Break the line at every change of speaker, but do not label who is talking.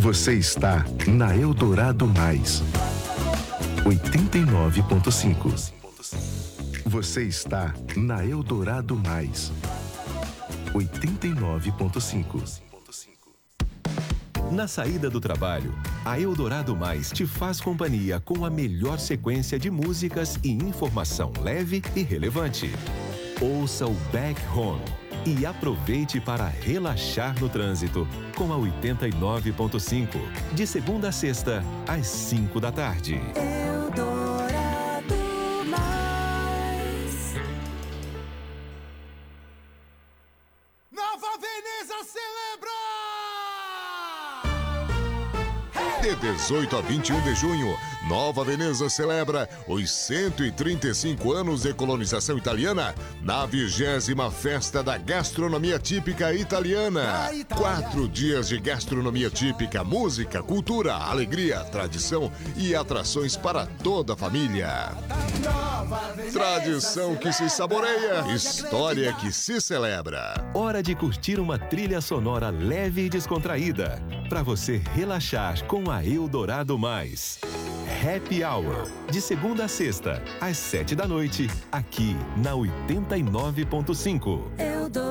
Você está na Eldorado Mais 89.5. Você está na Eldorado Mais 89.5.
Na saída do trabalho, a Eldorado Mais te faz companhia com a melhor sequência de músicas e informação leve e relevante. Ouça o Back Home e aproveite para relaxar no trânsito com a 89.5, de segunda a sexta, às 5 da tarde.
Eldorado Mais.
Nova Veneza celebra!
De 18 a 21 de junho, Nova Veneza celebra os 135 anos de colonização italiana na 20ª Festa da Gastronomia Típica Italiana. 4 dias de gastronomia típica, música, cultura, alegria, tradição e atrações para toda a família. Tradição que se saboreia, história que se celebra.
Hora de curtir uma trilha sonora leve e descontraída, para você relaxar com a Eldorado Mais. Happy Hour, de segunda a sexta, às 7 da noite, aqui na 89.5.